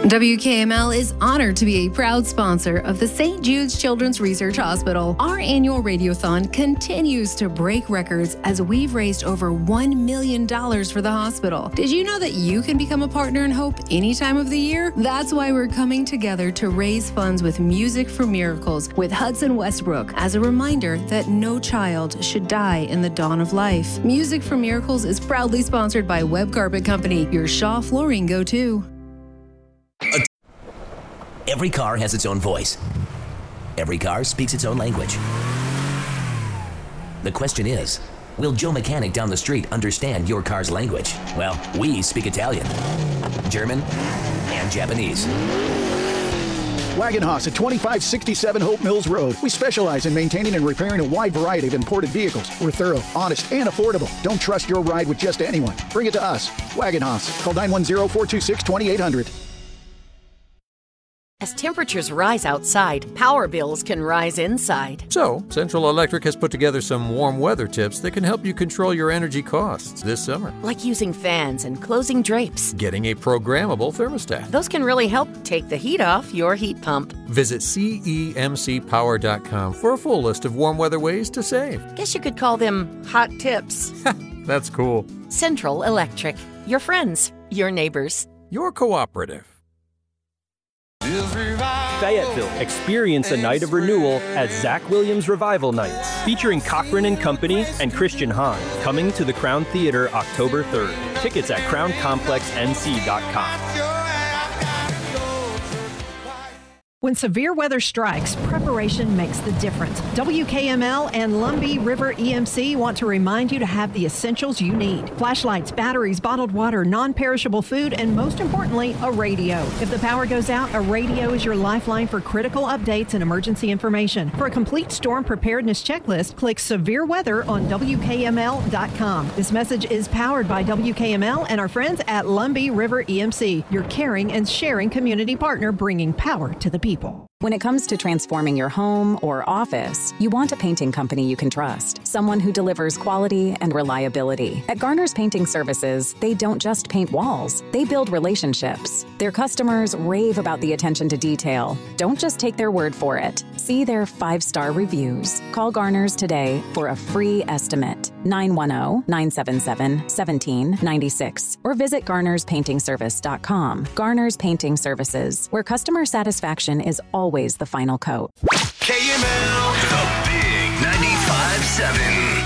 WKML is honored to be a proud sponsor of the St. Jude's Children's Research Hospital. Our annual radiothon continues to break records as we've raised over $1 million for the hospital. Did you know that you can become a partner in hope any time of the year? That's why we're coming together to raise funds with Music for Miracles with Hudson Westbrook as a reminder that no child should die in the dawn of life. Music for Miracles is proudly sponsored by Web Carpet Company, your Shaw flooring go-to. Every car has its own voice. Every car speaks its own language. The question is, will Joe Mechanic down the street understand your car's language? Well, we speak Italian, German, and Japanese. Wagon Haas at 2567 Hope Mills Road. We specialize in maintaining and repairing a wide variety of imported vehicles. We're thorough, honest, and affordable. Don't trust your ride with just anyone. Bring it to us. Wagon Haas. Call 910-426-2800. As temperatures rise outside, power bills can rise inside. So, Central Electric has put together some warm weather tips that can help you control your energy costs this summer. Like using fans and closing drapes. Getting a programmable thermostat. Those can really help take the heat off your heat pump. Visit CEMCpower.com for a full list of warm weather ways to save. Guess you could call them hot tips. That's cool. Central Electric. Your friends. Your neighbors. Your cooperative. Fayetteville, experience a night of renewal at Zach Williams Revival Nights, featuring Cochran and Company and Christian Hahn, coming to the Crown Theater October 3rd. Tickets at crowncomplexnc.com. When severe weather strikes, preparation makes the difference. WKML and Lumbee River EMC want to remind you to have the essentials you need. Flashlights, batteries, bottled water, non-perishable food, and most importantly, a radio. If the power goes out, a radio is your lifeline for critical updates and emergency information. For a complete storm preparedness checklist, click Severe Weather on WKML.com. This message is powered by WKML and our friends at Lumbee River EMC, your caring and sharing community partner bringing power to the people. When it comes to transforming your home or office, you want a painting company you can trust, someone who delivers quality and reliability. At Garner's Painting Services, they don't just paint walls, they build relationships. Their customers rave about the attention to detail. Don't just take their word for it. See their 5-star reviews. Call Garner's today for a free estimate. 910-977-1796 or visit garnerspaintingservice.com. Garner's Painting Services, where customer satisfaction is always the final coat. KML, the Big 95.7.